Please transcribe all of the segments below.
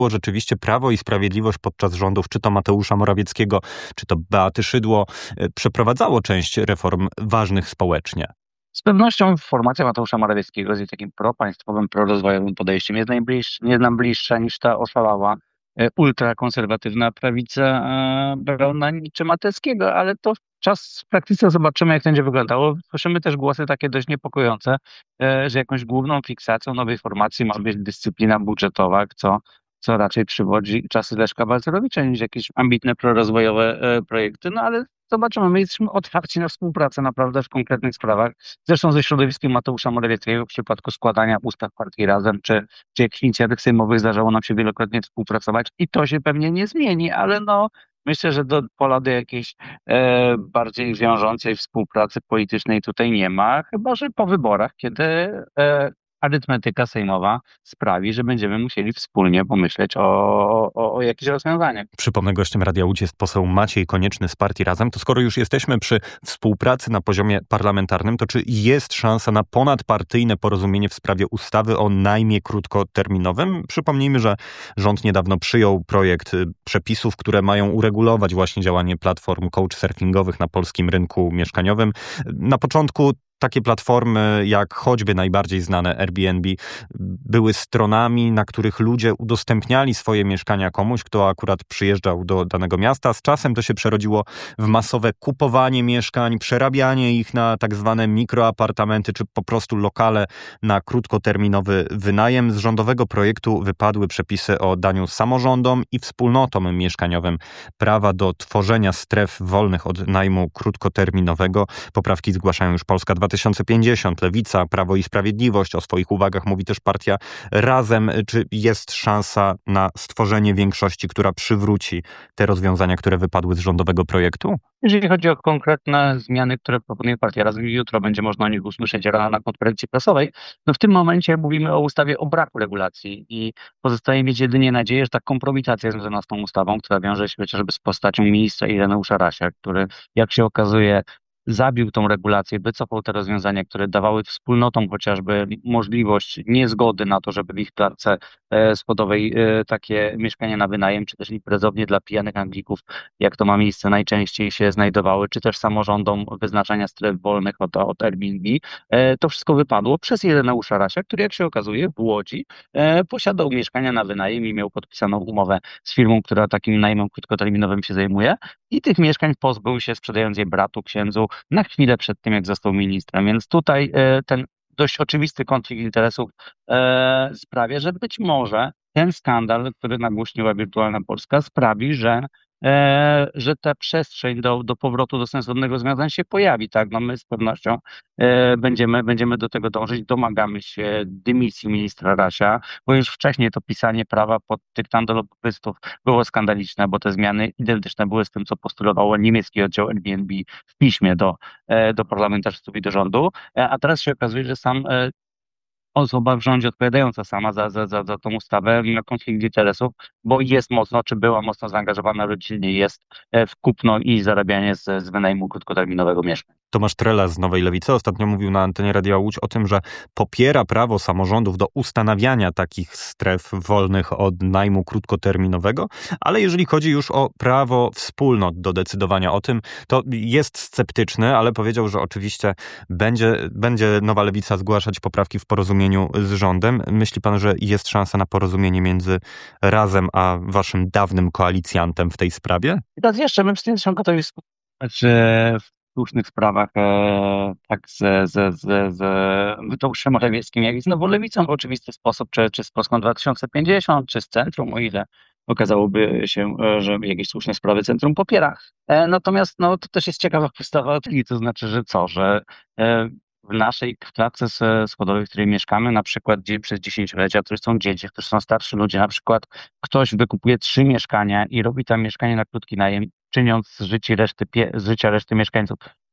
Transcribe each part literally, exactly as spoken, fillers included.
było rzeczywiście Prawo i Sprawiedliwość podczas rządów czy to Mateusza Morawieckiego, czy to Beaty Szydło przeprowadzało część reform ważnych społecznie? Z pewnością formacja Mateusza Morawieckiego z jej takim propaństwowym, prorozwojowym podejściem jest najbliższa, nie nam bliższa niż ta oszalała e, ultrakonserwatywna prawica e, Brauna czy Mateckiego, ale to czas w praktyce zobaczymy, jak to będzie wyglądało. Słyszymy też głosy takie dość niepokojące, e, że jakąś główną fiksacją nowej formacji ma być dyscyplina budżetowa, co, co raczej przywodzi czasy Leszka Balcerowicza niż jakieś ambitne prorozwojowe e, projekty. No ale zobaczymy, my jesteśmy otwarci na współpracę naprawdę w konkretnych sprawach. Zresztą ze środowiskiem Mateusza Morawieckiego w przypadku składania ustaw partii Razem, czy, czy jakichś inicjatyw sejmowych zdarzało nam się wielokrotnie współpracować i to się pewnie nie zmieni, ale no myślę, że do pola do jakiejś e, bardziej wiążącej współpracy politycznej tutaj nie ma, chyba że po wyborach, kiedy e, arytmetyka sejmowa sprawi, że będziemy musieli wspólnie pomyśleć o, o, o jakichś rozwiązaniach. Przypomnę, gościem Radia Łódź jest poseł Maciej Konieczny z Partii Razem. To skoro już jesteśmy przy współpracy na poziomie parlamentarnym, to czy jest szansa na ponadpartyjne porozumienie w sprawie ustawy o najmie krótkoterminowym? Przypomnijmy, że rząd niedawno przyjął projekt przepisów, które mają uregulować właśnie działanie platform couchsurfingowych na polskim rynku mieszkaniowym. Na początku takie platformy, jak choćby najbardziej znane Airbnb, były stronami, na których ludzie udostępniali swoje mieszkania komuś, kto akurat przyjeżdżał do danego miasta. Z czasem to się przerodziło w masowe kupowanie mieszkań, przerabianie ich na tak zwane mikroapartamenty, czy po prostu lokale na krótkoterminowy wynajem. Z rządowego projektu wypadły przepisy o daniu samorządom i wspólnotom mieszkaniowym prawa do tworzenia stref wolnych od najmu krótkoterminowego. Poprawki zgłaszają już Polska dwa tysiące pięćdziesiąt, Lewica, Prawo i Sprawiedliwość. O swoich uwagach mówi też partia Razem. Czy jest szansa na stworzenie większości, która przywróci te rozwiązania, które wypadły z rządowego projektu? Jeżeli chodzi o konkretne zmiany, które proponuje partia Razem, jutro będzie można o nich usłyszeć rano na konferencji prasowej, no w tym momencie mówimy o ustawie o braku regulacji i pozostaje mieć jedynie nadzieję, że ta kompromitacja związana z tą ustawą, która wiąże się chociażby z postacią ministra Ireneusza Rasia, który, jak się okazuje, zabił tą regulację, wycofał te rozwiązania, które dawały wspólnotom chociażby możliwość niezgody na to, żeby w ich klatce e, schodowej e, takie mieszkania na wynajem, czy też imprezownie dla pijanych Anglików, jak to ma miejsce, najczęściej się znajdowały, czy też samorządom wyznaczania stref wolnych od, od Airbnb. E, to wszystko wypadło przez Ireneusza Rasia, który, jak się okazuje, w Łodzi e, posiadał mieszkania na wynajem i miał podpisaną umowę z firmą, która takim najmem krótkoterminowym się zajmuje i tych mieszkań pozbył się, sprzedając je bratu, księdzu, na chwilę przed tym, jak został ministrem. Więc tutaj e, ten dość oczywisty konflikt interesów e, sprawia, że być może ten skandal, który nagłośniła Wirtualna Polska, sprawi, że e, że ta przestrzeń do, do powrotu do sensownego rozwiązania się pojawi. Tak, no my z pewnością e, będziemy, będziemy do tego dążyć. Domagamy się dymisji ministra Rasia, bo już wcześniej to pisanie prawa pod dyktando lobbystów było skandaliczne, bo te zmiany identyczne były z tym, co postulowało niemiecki oddział Airbnb w piśmie do, e, do parlamentarzystów i do rządu, e, a teraz się okazuje, że sam e, osoba w rządzie odpowiadająca sama za, za, za, za tą ustawę ma konflikt interesów, bo jest mocno, czy była mocno zaangażowana rodzinnie jest e, w kupno i zarabianie z, z wynajmu krótkoterminowego mieszkań. Tomasz Trela z Nowej Lewicy ostatnio mówił na antenie Radia Łódź o tym, że popiera prawo samorządów do ustanawiania takich stref wolnych od najmu krótkoterminowego, ale jeżeli chodzi już o prawo wspólnot do decydowania o tym, to jest sceptyczny, ale powiedział, że oczywiście będzie, będzie Nowa Lewica zgłaszać poprawki w porozumieniu z rządem. Myśli pan, że jest szansa na porozumienie między Razem a waszym dawnym koalicjantem w tej sprawie? I teraz jeszcze, my wszyscy jesteśmy gotowi współpracować w słusznych sprawach, e, tak z, z, z, z Mateuszem Morawieckim, jak i z Nową Lewicą w oczywisty sposób, czy, czy z Polską dwa tysiące pięćdziesiąt, czy z Centrum, o ile okazałoby się, e, że jakieś słuszne sprawy Centrum popiera. E, natomiast no, to też jest ciekawa postawa, to znaczy, że co, że e, w naszej klatce schodowej, w której mieszkamy, na przykład przez dziesięciolecia, którzy są dzieci, którzy są starsi ludzie, na przykład ktoś wykupuje trzy mieszkania i robi tam mieszkanie na krótki najem, czyniąc z życia reszty, z życia reszty mieszkańców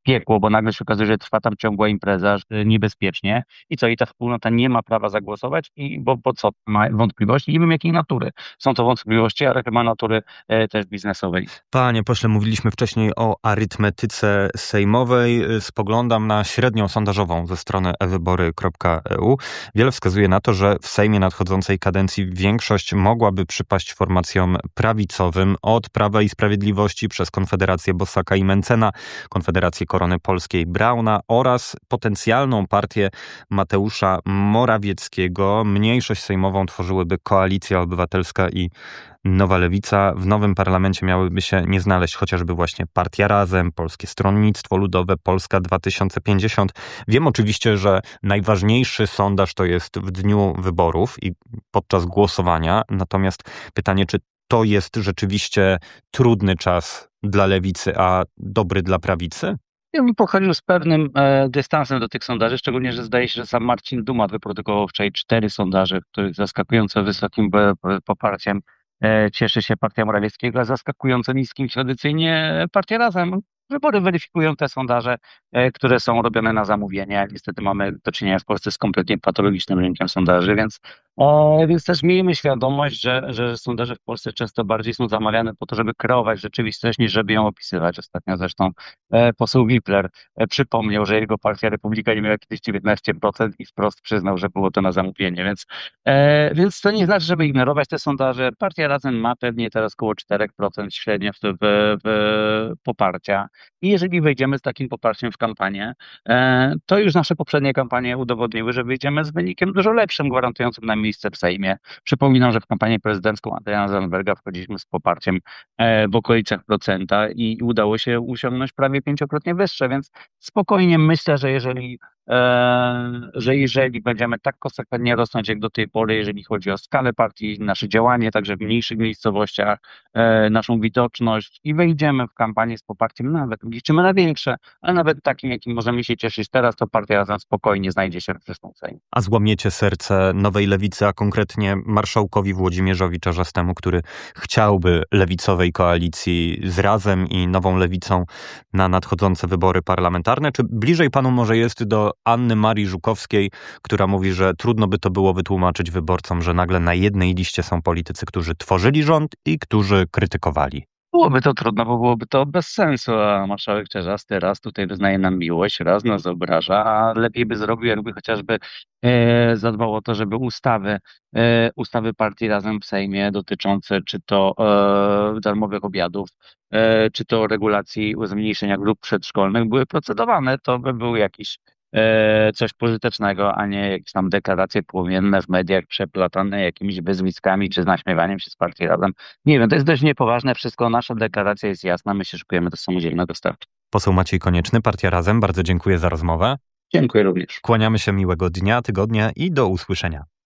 piekło, bo nagle się okazuje, że trwa tam ciągła impreza, że niebezpiecznie i co, i ta wspólnota nie ma prawa zagłosować, i bo, bo co, ma wątpliwości? Nie wiem jakiej natury. Są to wątpliwości, ale chyba natury e, też biznesowej. Panie pośle, mówiliśmy wcześniej o arytmetyce sejmowej. Spoglądam na średnią sondażową ze strony e wybory kropka e u. Wiele wskazuje na to, że w Sejmie nadchodzącej kadencji większość mogłaby przypaść formacjom prawicowym od Prawa i Sprawiedliwości przez Konfederację Bosaka i Mencena, Konfederację Korony Polskiej Brauna oraz potencjalną partię Mateusza Morawieckiego. Mniejszość sejmową tworzyłyby Koalicja Obywatelska i Nowa Lewica. W nowym parlamencie miałyby się nie znaleźć chociażby właśnie Partia Razem, Polskie Stronnictwo Ludowe, Polska dwa tysiące pięćdziesiąt. Wiem oczywiście, że najważniejszy sondaż to jest w dniu wyborów i podczas głosowania. Natomiast pytanie, czy to jest rzeczywiście trudny czas dla lewicy, a dobry dla prawicy? Ja bym pochodził z pewnym e, dystansem do tych sondaży, szczególnie, że zdaje się, że sam Marcin Duma wyprodukował wczoraj cztery sondaże, w których zaskakująco wysokim b- b- poparciem e, cieszy się partia Morawieckiego, a zaskakująco niskim tradycyjnie partia Razem. Wybory weryfikują te sondaże, e, które są robione na zamówienie. Niestety mamy do czynienia w Polsce z kompletnie patologicznym rynkiem sondaży, więc, e, więc też miejmy świadomość, że, że sondaże w Polsce często bardziej są zamawiane po to, żeby kreować rzeczywistość, niż żeby ją opisywać. Ostatnio zresztą e, poseł Wipler e, przypomniał, że jego partia Republika nie miała kiedyś dziewiętnaście procent i wprost przyznał, że było to na zamówienie, więc, e, więc to nie znaczy, żeby ignorować te sondaże. Partia Razem ma pewnie teraz około cztery procent średnio w, w, w poparcia. I jeżeli wejdziemy z takim poparciem w kampanię, e, to już nasze poprzednie kampanie udowodniły, że wyjdziemy z wynikiem dużo lepszym, gwarantującym nam miejsce w Sejmie. Przypominam, że w kampanię prezydencką Adriana Zandberga wchodziliśmy z poparciem e, w okolicach procenta i udało się osiągnąć prawie pięciokrotnie wyższe, więc spokojnie myślę, że jeżeli e, że jeżeli będziemy tak konsekwentnie rosnąć jak do tej pory, jeżeli chodzi o skalę partii, nasze działanie, także w mniejszych miejscowościach, e, naszą widoczność i wejdziemy w kampanię z poparciem nawet, liczymy na większe, ale nawet takim, jakim możemy się cieszyć teraz, to partia Razem spokojnie znajdzie się w przyszłym Sejmie. A złamiecie serce Nowej Lewicy, a konkretnie marszałkowi Włodzimierzowi Czarzastemu, który chciałby lewicowej koalicji z Razem i Nową Lewicą na nadchodzące wybory parlamentarne? Czy bliżej panu może jest do Anny Marii Żukowskiej, która mówi, że trudno by to było wytłumaczyć wyborcom, że nagle na jednej liście są politycy, którzy tworzyli rząd i którzy krytykowali? Byłoby to trudno, bo byłoby to bez sensu, a marszałek Czarzasty raz tutaj wyznaje nam miłość, raz nas obraża, a lepiej by zrobił, jakby chociażby e, zadbał o to, żeby ustawy, e, ustawy partii Razem w Sejmie dotyczące czy to e, darmowych obiadów, e, czy to regulacji zmniejszenia grup przedszkolnych były procedowane, to by był jakiś e, coś pożytecznego, a nie jakieś tam deklaracje płomienne w mediach przeplatane jakimiś wyzwiskami czy z naśmiewaniem się z partii Razem. Nie wiem, to jest dość niepoważne wszystko. Nasza deklaracja jest jasna. My się szykujemy do samodzielnego startu. Poseł Maciej Konieczny, Partia Razem, bardzo dziękuję za rozmowę. Dziękuję również. Kłaniamy się, miłego dnia, tygodnia i do usłyszenia.